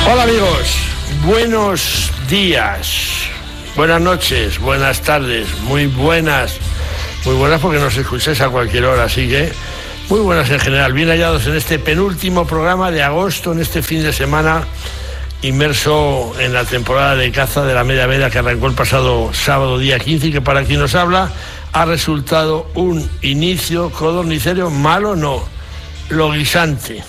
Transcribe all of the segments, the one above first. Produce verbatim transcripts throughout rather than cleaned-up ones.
Hola amigos, buenos días, buenas noches, buenas tardes, muy buenas, muy buenas porque nos escucháis a cualquier hora, así que muy buenas en general, bien hallados en este penúltimo programa de agosto, en este fin de semana inmerso en la temporada de caza de la media veda que arrancó el pasado sábado día quince y que para quien nos habla ha resultado un inicio codornicero malo, no, lo guisante.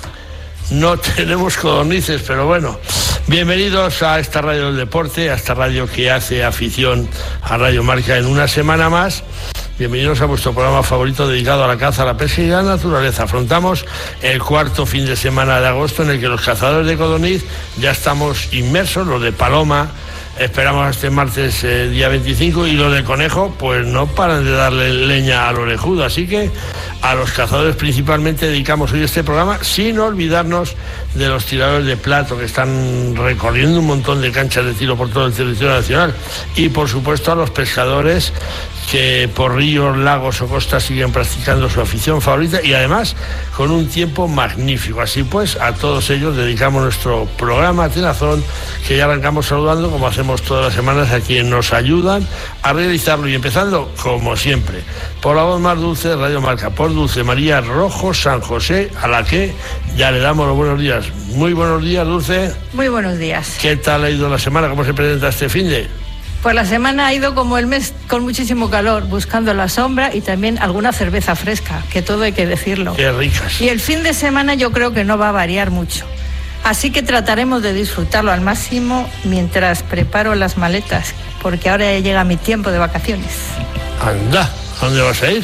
No tenemos codornices, pero bueno, bienvenidos a esta radio del deporte, a esta radio que hace afición a Radio Marca en una semana más. Bienvenidos a vuestro programa favorito dedicado a la caza, a la pesca y a la naturaleza. Afrontamos el cuarto fin de semana de agosto en el que los cazadores de codorniz ya estamos inmersos, los de paloma. Esperamos este martes eh, día veinticinco y los de conejo pues no paran de darle leña al orejudo, así que a los cazadores principalmente dedicamos hoy este programa sin olvidarnos de los tiradores de plato que están recorriendo un montón de canchas de tiro por todo el territorio nacional y por supuesto a los pescadores que por ríos, lagos o costas siguen practicando su afición favorita y además con un tiempo magnífico. Así pues, a todos ellos dedicamos nuestro programa Tenazón, que ya arrancamos saludando, como hacemos todas las semanas, a quienes nos ayudan a realizarlo. Y empezando, como siempre, por la voz más dulce de Radio Marca, por Dulce María Rojo San José, a la que ya le damos los buenos días. Muy buenos días, Dulce. Muy buenos días. ¿Qué tal ha ido la semana? ¿Cómo se presenta este finde? Pues la semana ha ido como el mes con muchísimo calor, buscando la sombra y también alguna cerveza fresca, que todo hay que decirlo. Qué ricas. Y el fin de semana yo creo que no va a variar mucho. Así que trataremos de disfrutarlo al máximo mientras preparo las maletas, porque ahora ya llega mi tiempo de vacaciones. Anda, ¿a dónde vas a ir?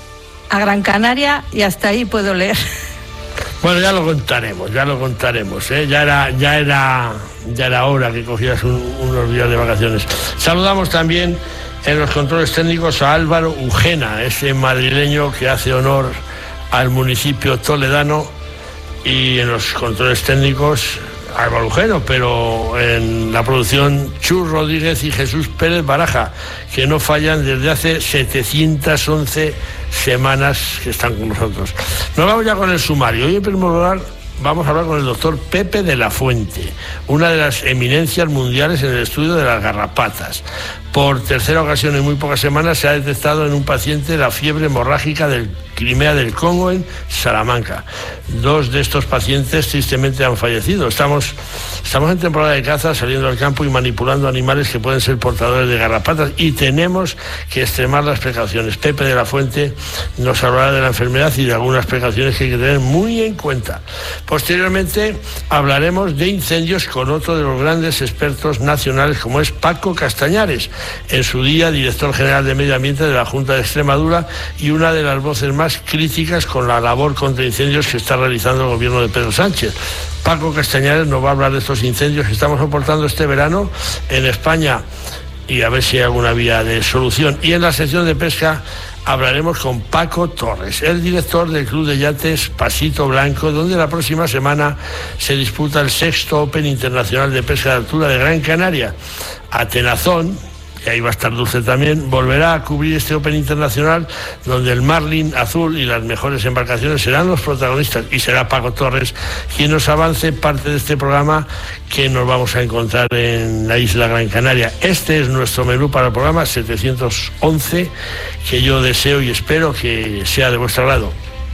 A Gran Canaria y hasta ahí puedo leer. Bueno, ya lo contaremos, ya lo contaremos, ¿eh? Ya era, ya era, ya era hora que cogieras un, unos días de vacaciones. Saludamos también en los controles técnicos a Álvaro Ujena, ese madrileño que hace honor al municipio toledano, y en los controles técnicos Álvaro Ujeno, pero en la producción Chus Rodríguez y Jesús Pérez Baraja, que no fallan desde hace setecientas once semanas que están con nosotros. Nos vamos ya con el sumario. Hoy en primer lugar vamos a hablar con el doctor Pepe de la Fuente, una de las eminencias mundiales en el estudio de las garrapatas. Por tercera ocasión en muy pocas semanas se ha detectado en un paciente la fiebre hemorrágica del Crimea del Congo en Salamanca. Dos de estos pacientes tristemente han fallecido. Estamos, estamos en temporada de caza, saliendo al campo y manipulando animales que pueden ser portadores de garrapatas y tenemos que extremar las precauciones. Pepe de la Fuente nos hablará de la enfermedad y de algunas precauciones que hay que tener muy en cuenta. Posteriormente hablaremos de incendios con otro de los grandes expertos nacionales como es Paco Castañares, en su día director general de Medio Ambiente de la Junta de Extremadura y una de las voces más críticas con la labor contra incendios que está realizando el gobierno de Pedro Sánchez. Paco Castañares nos va a hablar de estos incendios que estamos soportando este verano en España y a ver si hay alguna vía de solución. Y en la sección de pesca hablaremos con Paco Torres, el director del Club de Yates Pasito Blanco, donde la próxima semana se disputa el sexto Open Internacional de Pesca de Altura de Gran Canaria. A Tenazón, y ahí va a estar Dulce también, volverá a cubrir este Open Internacional donde el marlin azul y las mejores embarcaciones serán los protagonistas y será Paco Torres quien nos avance parte de este programa que nos vamos a encontrar en la isla Gran Canaria. Este es nuestro menú para el programa setecientos once, que yo deseo y espero que sea de vuestro agrado.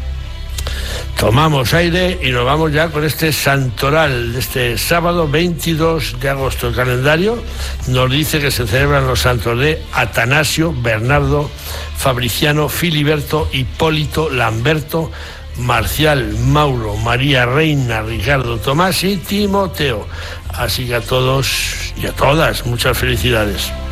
Tomamos aire y nos vamos ya con este santoral de este sábado veintidós de agosto. El calendario nos dice que se celebran los santos de Atanasio, Bernardo, Fabriciano, Filiberto, Hipólito, Lamberto, Marcial, Mauro, María Reina, Ricardo, Tomás y Timoteo. Así que a todos y a todas, muchas felicidades.